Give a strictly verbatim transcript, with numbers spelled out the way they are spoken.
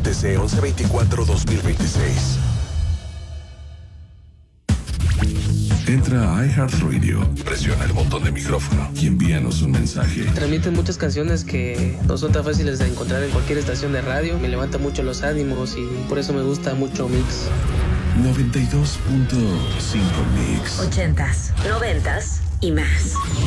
T C once veinticuatro dos mil veintiséis. Entra a iHeartRadio, presiona el botón de micrófono y envíanos un mensaje. Transmiten muchas canciones que no son tan fáciles de encontrar en cualquier estación de radio. Me levanta mucho los ánimos y por eso me gusta mucho Mix. noventa y dos punto cinco Mix. Ochentas, noventas y más.